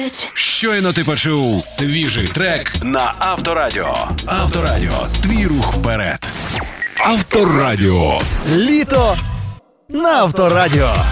bitch. Щойно ти почув свіжий трек на Авторадіо. Авторадіо. Твій рух вперед. Авторадіо. Літо на Авторадіо.